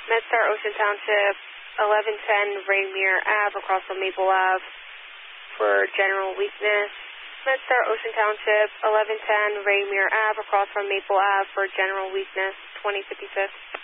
MedStar Ocean Township, 1110 Rainier Ave, across from Maple Ave for general weakness. MedStar Ocean Township, 1110 Rainier Ave, across from Maple Ave for general weakness, 2056.